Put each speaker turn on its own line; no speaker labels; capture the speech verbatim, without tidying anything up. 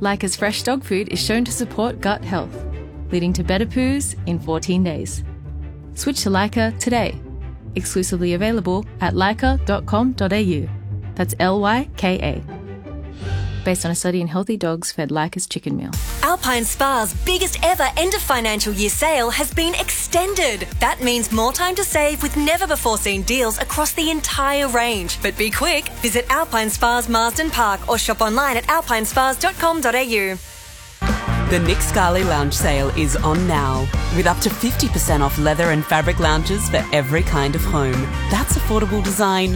Leica's fresh dog food is shown to support gut health, leading to better poos in fourteen days. Switch to Leica today. Exclusively available at leica dot com dot a u. That's L Y K A. Based on a study in healthy dogs fed Leica's chicken meal.
Alpine Spa's biggest ever end of financial year sale has been extended. That means more time to save with never before seen deals across the entire range. But be quick, visit Alpine Spas Marsden Park or shop online at alpine spas dot com dot a u.
The Nick Scali Lounge sale is on now, with up to fifty percent off leather and fabric lounges for every kind of home. That's affordable design